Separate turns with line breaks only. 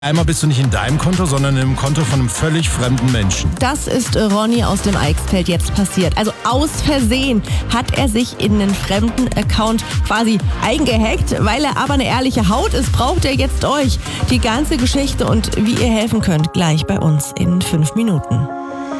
Einmal bist du nicht in deinem Konto, sondern im Konto von einem völlig fremden Menschen.
Das ist Ronny aus dem Eichsfeld jetzt passiert. Also aus Versehen hat er sich in einen fremden Account quasi eingehackt. Weil er aber eine ehrliche Haut ist, braucht er jetzt euch. Die ganze Geschichte und wie ihr helfen könnt, gleich bei uns in 5 Minuten.